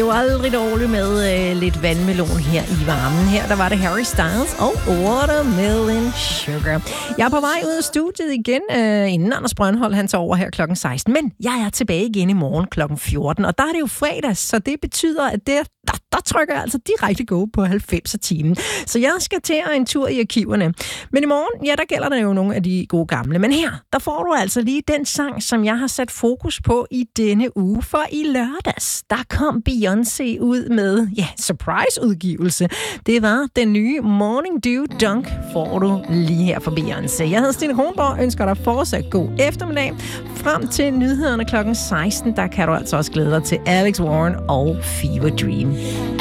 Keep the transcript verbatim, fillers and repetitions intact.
Det var aldrig dårligt med øh, lidt vandmelon her i varmen. Her der var det Harry Styles og Watermelon Sugar. Jeg er på vej ud af studiet igen, øh, inden Anders Brøndholt han tager over her klokken seksten. Men jeg er tilbage igen i morgen klokken fjorten, og der er det jo fredag, så det betyder, at det, der, der trykker jeg altså direkte gå på halvfems timen. Så jeg skal til en tur i arkiverne. Men i morgen, ja, der gælder der jo nogle af de gode gamle. Men her, der får du altså lige den sang, som jeg har sat fokus på i denne uge. For i lørdags, der kom Beyoncé ud med, ja, surprise-udgivelse. Det var den nye Morning Dew Dunk, får du lige her for Beyoncé. Jeg hedder Stine Kronborg, ønsker dig fortsat god eftermiddag. Frem til nyhederne klokken seksten, der kan du altså også glæde dig til Alex Warren og Fever Dream.